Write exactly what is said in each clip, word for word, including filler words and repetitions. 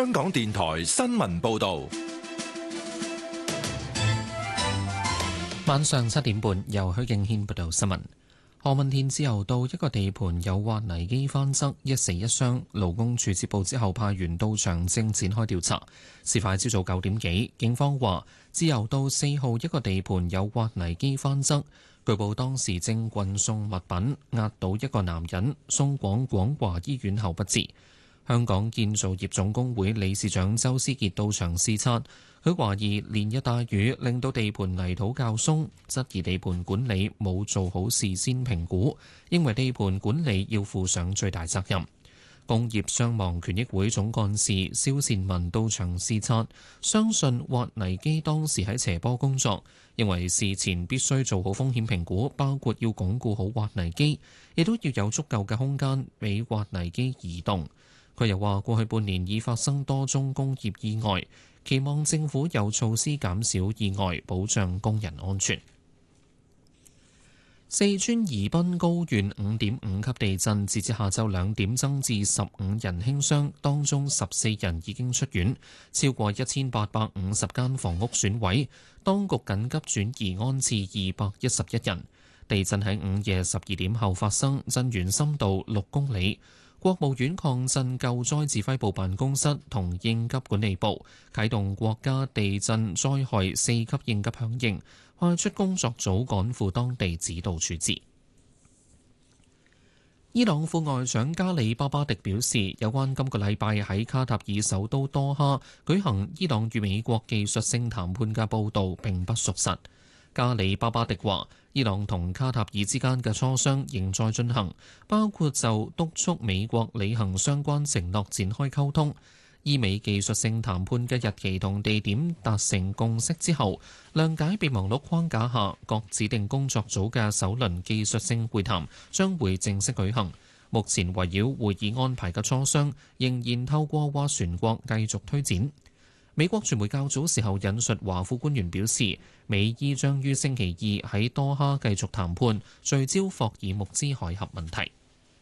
香港電台新聞報道。 晚上七點半，由許敬軒報道新聞。何文田自由道一個地盤有挖泥機翻側，一死一傷。勞工處接報之後派員到場正展開調查。事發朝早九點幾，警方話自由道四號一個地盤有挖泥機翻側，據報當時正運送物品，壓倒一個男人，送往廣華醫院後不治。香港建造業總工會理事長周思傑到場視察，佢懷疑連日大雨令到地盤泥土較鬆，質疑地盤管理冇做好事先評估，認為地盤管理要負上最大責任。工業傷亡權益會總幹事蕭善文到場視察，相信挖泥機當時喺斜坡工作，認為事前必須做好風險評估，包括要鞏固好挖泥機，亦都要有足夠嘅空間俾挖泥機移動。佢又話：過去半年已發生多宗工業意外，期望政府有措施減少意外，保障工人安全。四川宜賓高縣五點五級地震，截至下晝兩點增至十五人輕傷，當中十四人已經出院，超過一千八百五十間房屋損毀，當局緊急轉移安置二百一十一人。地震喺午夜十二點後發生，震源深度六公里。國務院抗震救災指揮部辦公室同應急管理部啟動國家地震災害四級應急響應，派出工作組趕赴當地指導處置。伊朗副外長加里巴巴迪表示，有關今個禮拜喺卡塔爾首都多哈舉行伊朗與美國技術性談判嘅報導並不屬實。加里巴巴迪話，伊朗同卡塔爾之間嘅磋商仍在進行，包括就督促美國履行相關承諾展開溝通。伊美技術性談判嘅日期同地點達成共識之後，諒解備忘錄框架下各指定工作組嘅首輪技術性會談將會正式舉行。目前圍繞會議安排嘅磋商仍然透過斡旋國繼續推展。美國傳媒較早時候引述華府官員表示，美伊將於星期二喺多哈繼續談判，聚焦霍爾木茲海峽問題。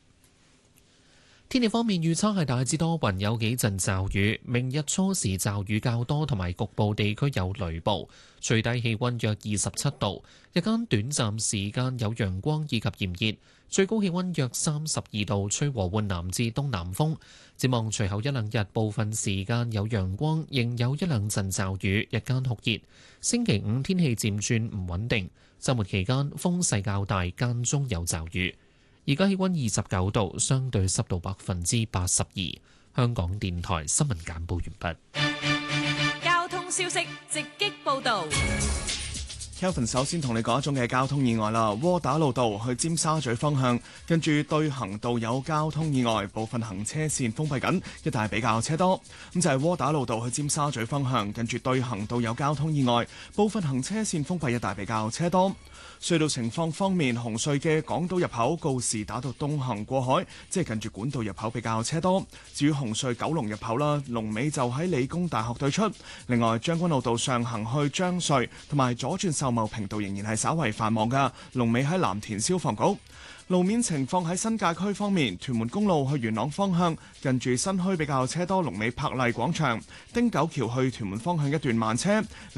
天氣方面預測係大致多雲，有幾陣驟雨。明日初時驟雨較多，同埋局部地區有雷暴。最低氣溫約二十七度，日間短暫時間有陽光以及炎熱，最高氣溫約三十二度，吹和緩南至東南風。展望隨後一兩日部分時間有陽光，仍有一兩陣驟雨，日間酷熱。星期五天氣漸轉唔穩定，週末期間風勢較大，間中有驟雨。而家氣溫二十九度，相對濕度百分之八十二。香港電台新聞簡報完畢。 交通消息直擊報導。 Kelvin 首先同你講一宗嘅交通意外啦，窩打老道去尖沙咀方向，跟住對行道有交通意外，部分行車線封閉緊，一帶比較車多。咁就係窩打老道去尖沙咀方向，跟住對行道有交通意外，部分行車線封閉，一帶比較車多。隧道情況方面，紅隧嘅港島入口告士打道東行過海，即係近住管道入口比較車多。至於紅隧九龍入口啦，龍尾就喺理工大學對出。另外將軍澳道上行去將隧同埋左轉秀茂坪道仍然係稍為繁忙㗎，龍尾喺藍田消防局。路面情況喺新界區方面，屯門公路去元朗方向近住新墟比較車多，龍尾柏麗廣場。汀九橋去屯門方向一段慢車。